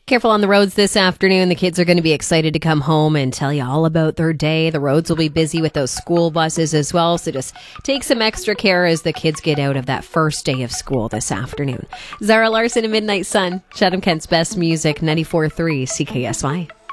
Careful on the roads this afternoon. The kids are going to be excited to come home and tell you all about their day. The roads will be busy with those school buses as well, so just take some extra care as the kids get out of that first day of school this afternoon. Zara Larson and Midnight Sun, Chatham Kent's best music, 94.3 CKSY.